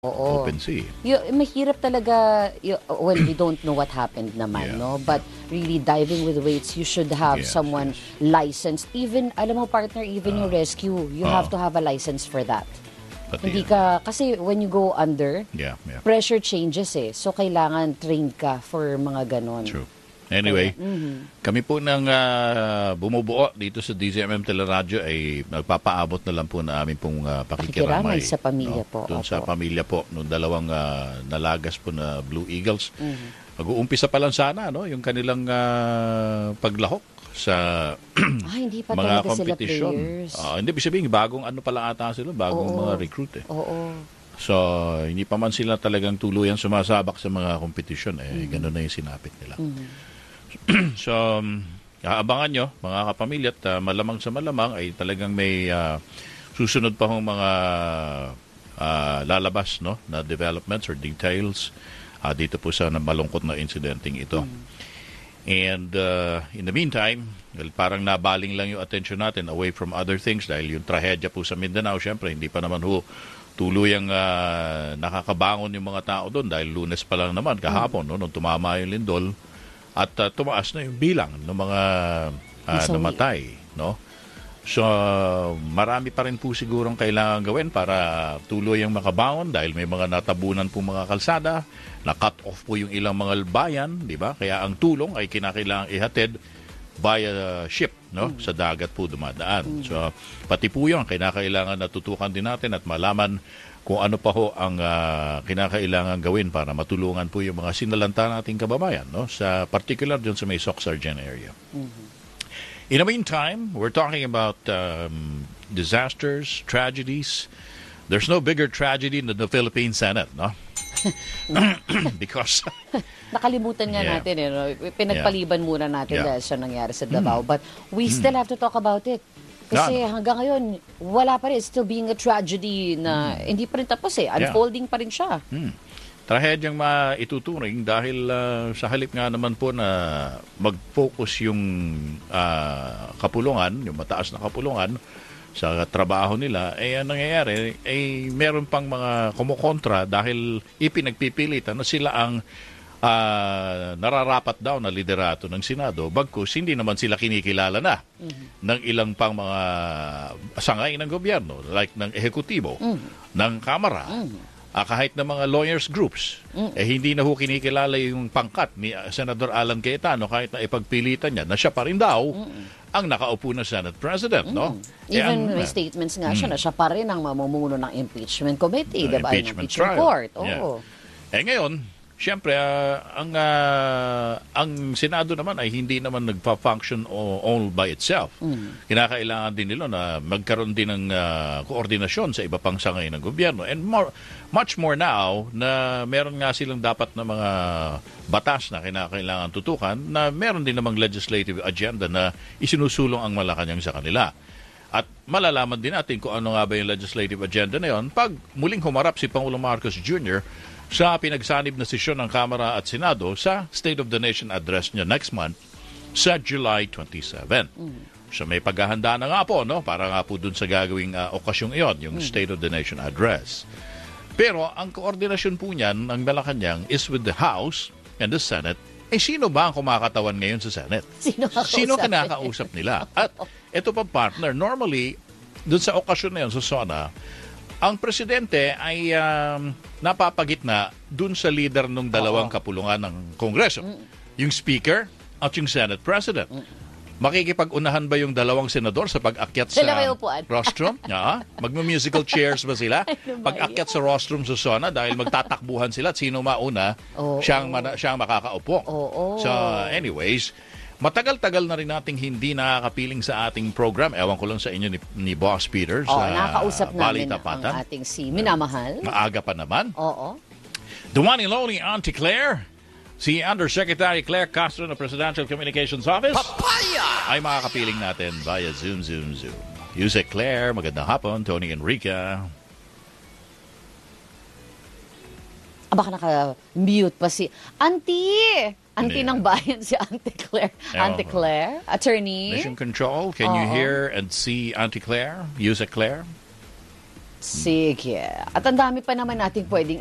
Oo. Open sea. Mahirap talaga, well, we don't know what happened naman, Yeah. no? But really diving with weights, you should have Yes, someone licensed. Even, alam mo partner, even yung rescue, you have to have a license for that. Pati Hindi yan. ka, kasi when you go under, Yeah, yeah. pressure changes eh. So, kailangan trained ka for mga ganon. True. Anyway, kami po nang bumubuo dito sa DZMM Teleradyo ay nagpapaabot na lang po na amin pong pakikiramay. Pakikiramay sa pamilya po. Doon sa Opo. pamilya po, nung dalawang nalagas po na Blue Eagles. Mag-uumpisa pa lang sana, no? Yung kanilang paglahok sa Hindi pa mga talaga sila competition. players. Hindi, ibig sabihin, bagong ano pala ata sila, bagong Oo. mga recruit eh. Oo. So, hindi pa man sila talagang tuluyan sumasabak sa mga kompetisyon. Ganun na yung sinapit nila. So, aabangan nyo, mga kapamilya, at malamang sa malamang ay talagang may susunod pa hong mga lalabas, no, na developments or details dito po sa malungkot na incidenting ito. And in the meantime, well, parang nabaling lang yung attention natin away from other things dahil yung trahedya po sa Mindanao, syempre, hindi pa naman tuluyang nakakabangon yung mga tao doon dahil Lunes pa lang naman, kahapon, no, nung tumama yung lindol at tumaas na yung bilang ng mga namatay, no? So, marami pa rin po sigurong kailangan gawin para tuluyang makabangon dahil may mga natabunan po mga kalsada, na-cut off po yung ilang mga bayan, di ba? Kaya ang tulong ay kinakailangang ihatid via ship, no? Sa dagat po dumadaan. So, pati po yun, kinakailangan natutukan din natin at malaman kung ano pa ho ang kinakailangan gawin para matulungan po yung mga sinalanta nating kababayan, no? Sa particular dyan sa may Soc-Sargen area. In the meantime, we're talking about disasters, tragedies. There's no bigger tragedy than the Philippine Senate, no? Because Nakalimutan nga Yeah. natin, no? Pinagpaliban muna natin Yeah. dahil sa nangyari sa Davao. But we still have to talk about it. Kasi hanggang ngayon, wala pa rin. It's still being a tragedy na hindi pa rin tapos eh. Unfolding pa rin siya. trahedyang maituturing dahil sa halip nga naman po na mag-focus yung kapulungan, yung mataas na kapulungan sa trabaho nila, ang nangyayari ay meron pang mga kumukontra dahil ipinagpipilitan na sila ang nararapat daw na liderato ng Senado, bagkus hindi naman sila kinikilala na ng ilang pang mga sangay ng gobyerno, like ng ehekutibo, ng Kamara, kahit ng mga lawyers groups. Hindi na ho kinikilala yung pangkat ni Senador Alan Cayetano kahit na ipagpilitan niya na siya pa rin daw ang nakaupo na Senate President, no? Even may statements nga siya na siya pa rin ang mamumuno ng impeachment committee, diba? Impeachment Impeachment trial. court. Yeah. Ngayon, siyempre, ang Senado naman ay hindi naman nagpa-function all by itself. Kinakailangan din nila na magkaroon din ng koordinasyon sa iba pang sangay ng gobyerno. And much more now na meron nga silang dapat na mga batas na kinakailangan tutukan na meron din namang legislative agenda na isinusulong ang Malacanang sa kanila. At malalaman din natin kung ano nga ba yung legislative agenda na yon pag muling humarap si Pangulong Marcos Jr. sa pinagsanib na sesyon ng Kamara at Senado sa State of the Nation address niya next month sa July 27. So may paghahanda na nga po, no? Para nga po dun sa gagawing okasyong iyon, yung State of the Nation address. Pero ang koordinasyon po niyan ng Malacanang is with the House and the Senate. Sino ba ang kumakatawan ngayon sa Senate? Sino kinakausap nila? At ito pa partner, normally, dun sa okasyon na yun, sa SONA, ang presidente ay napapagitna dun sa leader ng dalawang kapulungan ng Kongreso. Yung Speaker at yung Senate President. Makikipag-unahan ba yung dalawang senador sa pag-akyat sa rostrum? Magma-musical chairs ba sila? Pag-akyat sa rostrum sa SONA dahil magtatakbuhan sila at sino mauna, siyang makakaupo. So anyways, matagal-tagal na rin nating hindi nakakapiling sa ating program. Ewan ko lang sa inyo ni Boss Peter sa nakakausap namin Balitapatan. ang ating si Minamahal. Maaga pa naman. Oo. The one and only Auntie Claire, si Undersecretary Claire Castro ng Presidential Communications Office, ay makakapiling natin via Zoom. Yusek Claire, magandang hapon. Tony Enrica. Baka naka-mute pa si Auntie! Auntie ng bayan si Auntie Claire. Auntie Claire? Attorney? Mission Control, can you hear and see Auntie Claire? Yusek Claire? Sige. At ang dami pa naman nating pwedeng